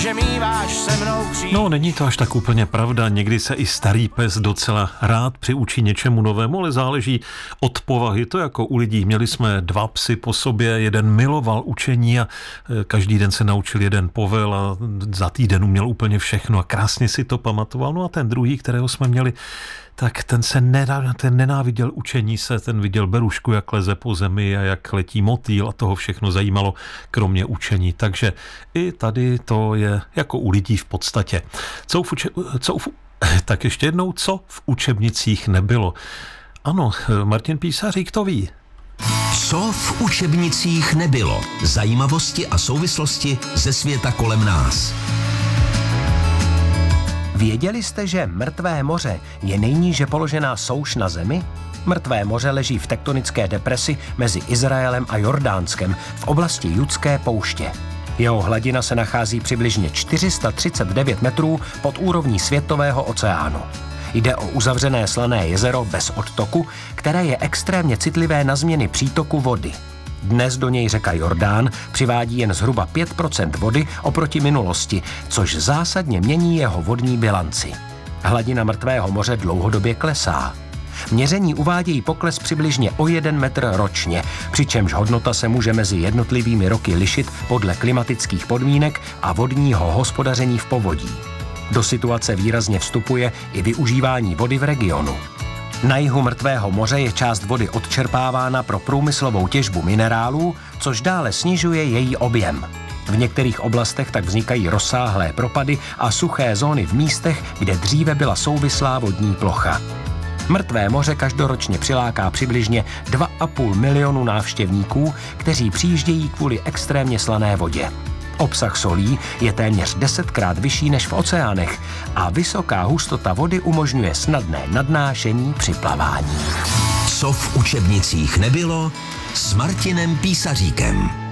že míváš se mnou kříž. No, není to až tak úplně pravda. Někdy se i starý pes docela rád přiučí něčemu novému, ale záleží od povahy. To jako u lidí. Měli jsme 2 psy po sobě, jeden miloval učení a každý den se naučil jeden povel a za týden uměl úplně všechno a krásně si to pamatoval. No a ten druhý, kterého jsme měli, tak ten nenáviděl učení se, ten viděl berušku, jak leze po zemi a jak letí motýl a toho všechno zajímalo, kromě učení. Takže i tady to je jako u lidí v podstatě. Tak ještě jednou, co v učebnicích nebylo? Ano, Martin Písařík to ví. Co v učebnicích nebylo? Zajímavosti a souvislosti ze světa kolem nás. Věděli jste, že Mrtvé moře je nejníže položená souš na Zemi? Mrtvé moře leží v tektonické depresi mezi Izraelem a Jordánskem v oblasti Judské pouště. Jeho hladina se nachází přibližně 439 metrů pod úrovní světového oceánu. Jde o uzavřené slané jezero bez odtoku, které je extrémně citlivé na změny přítoku vody. Dnes do něj řeka Jordán přivádí jen zhruba 5% vody oproti minulosti, což zásadně mění jeho vodní bilanci. Hladina Mrtvého moře dlouhodobě klesá. Měření uvádějí pokles přibližně o 1 metr ročně, přičemž hodnota se může mezi jednotlivými roky lišit podle klimatických podmínek a vodního hospodaření v povodí. Do situace výrazně vstupuje i využívání vody v regionu. Na jihu Mrtvého moře je část vody odčerpávána pro průmyslovou těžbu minerálů, což dále snižuje její objem. V některých oblastech tak vznikají rozsáhlé propady a suché zóny v místech, kde dříve byla souvislá vodní plocha. Mrtvé moře každoročně přiláká přibližně 2,5 milionu návštěvníků, kteří přijíždějí kvůli extrémně slané vodě. Obsah solí je téměř 10krát vyšší než v oceánech a vysoká hustota vody umožňuje snadné nadnášení při plavání. Co v učebnicích nebylo s Martinem Písaříkem.